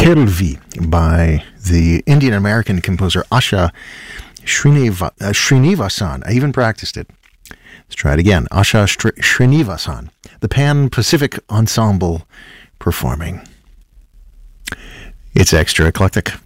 Kelvi by the Indian-American composer Asha Srinivasan. I even practiced it. Let's try it again. Asha Srinivasan, the Pan-Pacific Ensemble performing. It's extra eclectic.